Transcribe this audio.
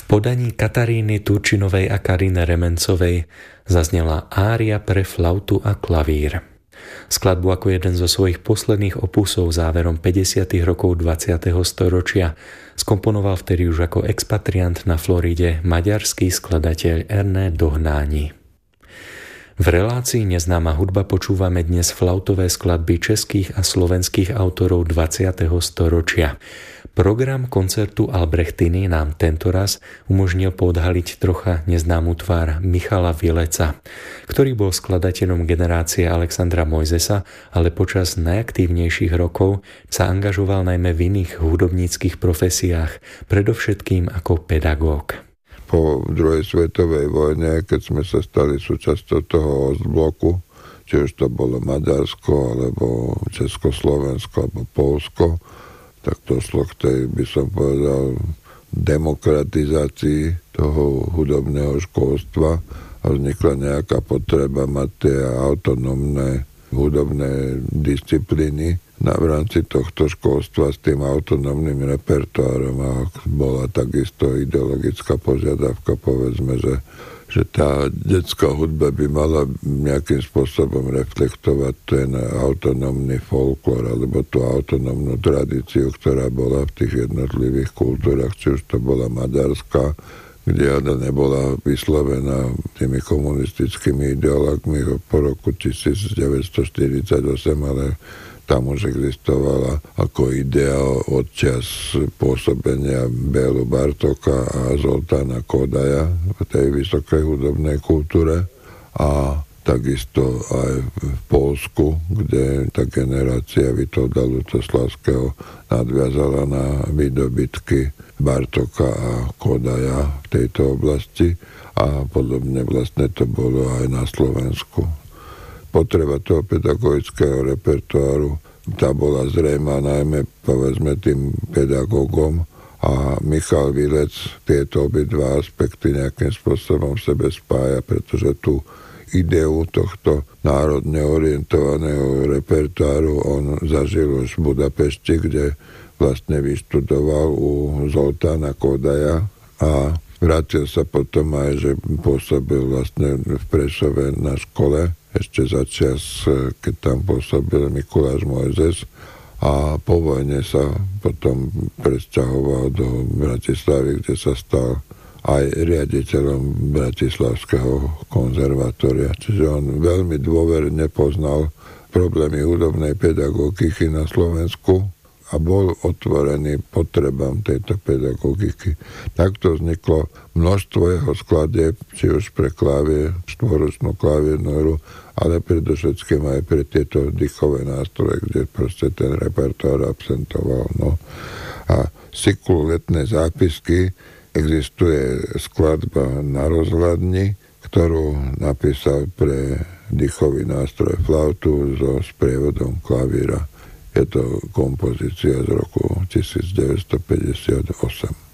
podaní Kataríny Turčinovej a Karine Remencovej zaznela ária pre flautu a klavír. Skladbu ako jeden zo svojich posledných opusov záverom 50. rokov 20. storočia skomponoval vtedy už ako expatriant na Floride maďarský skladateľ Erne Dohnáni. V relácii Neznáma hudba počúvame dnes flautové skladby českých a slovenských autorov 20. storočia. Program koncertu Albrechtiny nám tentoraz umožnil poodhaliť trocha neznámu tvár Michala Vileca, ktorý bol skladateľom generácie Alexandra Mojzesa, ale počas najaktívnejších rokov sa angažoval najmä v iných hudobníckych profesiách, predovšetkým ako pedagóg. Po druhej svetovej vojne, keď sme sa stali súčasťou toho Ostbloku, či už to bolo Maďarsko, alebo Československo, alebo Poľsko, tak došlo k tej, by som povedal, demokratizácii toho hudobného školstva a vznikla nejaká potreba mať tie autonómne hudobné disciplíny v rámci tohto školstva s tým autonómnym repertoárom a bola takisto ideologická požiadavka, povedzme, že tá detská hudba by mala nejakým spôsobom reflektovať ten autonómny folklór alebo tú autonómnu tradíciu, ktorá bola v tých jednotlivých kultúrach, či už to bola maďarská, kde ale nebola vyslovená tými komunistickými ideológmi po roku 1948, ale tam už existovala ako idea od čas pôsobenia Bélu Bartóka a Zoltána Kodaja v tej vysokej hudobnej kultúre a takisto aj v Poľsku, kde tá generácia Witolda Lutoslavského nadviazala na výdobytky Bartóka a Kodaja v tejto oblasti a podobne vlastne to bolo aj na Slovensku. Potreba toho pedagogického repertoáru, tá bola zrejmá najmä, povedzme, tým pedagógom a Michal Vilec tieto obidva aspekty nejakým spôsobom v sebe spája, pretože tú ideu tohto národne orientovaného repertoáru on zažil už v Budapešti, kde vlastne vyštudoval u Zoltána Kodaja a vrátil sa potom aj, že pôsobil vlastne v Prešove na škole ešte za čas, keď tam pôsobil Mikuláš Mojzes a po vojne sa potom presťahoval do Bratislavy, kde sa stal aj riaditeľom Bratislavského konzervatória. Čiže on veľmi dôverne poznal problémy hudobnej pedagogiky na Slovensku a bol otvorený potrebám tejto pedagogiky. Takto vzniklo množstvo jeho skladieb, či už pre klavier, štvoročnú klavírnu hru, ale predovšetkým aj pre tieto dýchové nástroje, kde proste ten repertoár absentoval. No. A cyklu Letné zápisky existuje skladba Na rozhľadni, ktorú napísal pre dýchový nástroj flautu so sprievodom klavíra. Je to kompozícia z roku 1958.